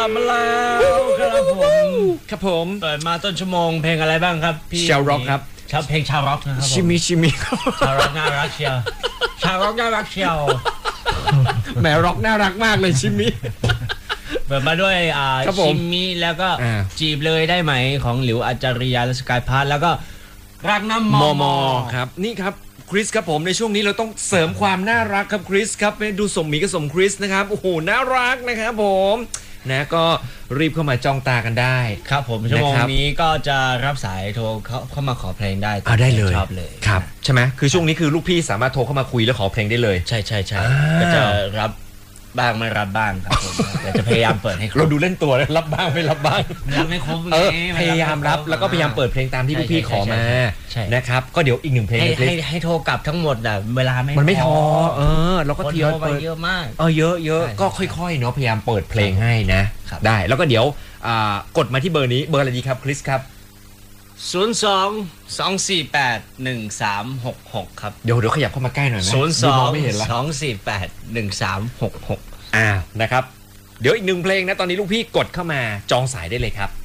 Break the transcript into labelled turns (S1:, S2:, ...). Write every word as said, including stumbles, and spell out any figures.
S1: ลับมาแล้วครับผม
S2: ครับผม
S1: เปิดมาต้นชั่วโมงเพลงอะไรบ้างครับพี่
S2: ชาวร็อกครับ
S1: ชาวเพลงชาวร็อกนะครับ
S2: ชิมิชิมิ
S1: ชาวร็อกน่ารักเชียวชาวร็อกน่ารักเชียว
S2: แหมร็อกน่ารักมากเลยชิมิ
S1: เปิดมาด้วยอ่าชิมิแล้วก็จีบเลยได้ไหมของหลิวอาจาริยาและสกายพาร์ทแล้วก็รักน้ำมอมอ
S2: ครับนี่ครับคริสครับผมในช่วงนี้เราต้องเสริมความน่ารักครับคริสครับดูสมหมีกับสมคริสนะครับโอ้โหน่ารักนะครับผมนะก็รีบเข้ามาจ้องตากันได้
S1: ครับผมชั่วโมงนี้ก็จะรับสายโทรเข้าเข้ามาขอเพลงได้
S2: เอาได้เลย
S1: ชอบเลย
S2: ครับใช่ไหมคือช่วงนี้คือลูกพี่สามารถโทรเข้ามาคุยแล้วขอเพลงได้เลย
S1: ใช่ใช่ใช่ก็จะรับบ้างไม่รับบ้างครับผมแต่จะพยายามเปิดให้
S2: เราดูเล่นตัวรับบ้างไม่รับบ้าง
S1: รับไม่ครบ
S2: เออพยายามรับแล้วก็พยายามเปิดเพลงตามที่ลูกพี่ขอมานะครับก็เดี๋ยวอีกหนึ่งเพลง
S1: ให้ให้โทรกลับทั้งหมดอ่ะเวลาไม่
S2: มันไม่พอเออเราก็
S1: เที่ยวไปเยอะมาก
S2: เออเยอะเยอะก็ค่อยๆเนาะพยายามเปิดเพลงให้นะได้แล้วก็เดี๋ยวกดมาที่เบอร์นี้เบอร์อะไรดีครับคริสครับ
S1: ศูนย์ สอง สอง สี่ แปด หนึ่ง สาม หก หกครับ
S2: เดี๋ยวเดี๋ยวขยับเข้ามาใกล้หน่อยนะ
S1: ศูนย์ สอง สอง สี่ แปด หนึ่ง สาม หก หก
S2: อ่านะครับเดี๋ยวอีกหนึ่งเพลงนะตอนนี้ลูกพี่กดเข้ามาจองสายได้เลยครับ